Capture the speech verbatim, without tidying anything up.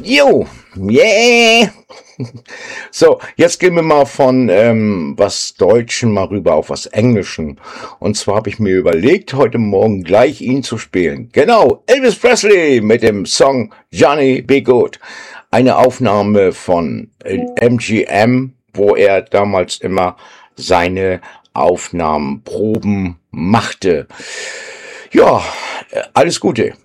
Jo, yeah. So, jetzt gehen wir mal von ähm, was Deutschen mal rüber auf was Englischen. Und zwar habe ich mir überlegt, heute Morgen gleich ihn zu spielen. Genau, Elvis Presley mit dem Song Johnny Be Good. Eine Aufnahme von äh, M G M, wo er damals immer seine Aufnahmen, Proben machte. Ja, äh, alles Gute.